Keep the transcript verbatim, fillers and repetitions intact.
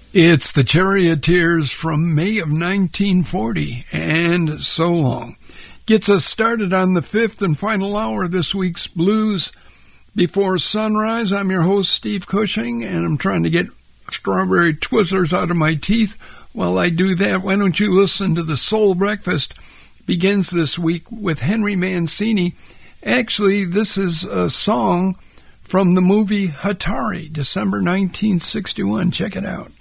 It's the Charioteers from May of nineteen forty, and So Long. Gets us started on the fifth and final hour of this week's Blues Before Sunrise. I'm your host, Steve Cushing, and I'm trying to get strawberry Twizzlers out of my teeth. While I do that, why don't you listen to the Soul Breakfast? Begins this week with Henry Mancini. Actually, this is a song from the movie Hatari, December nineteen sixty-one. Check it out.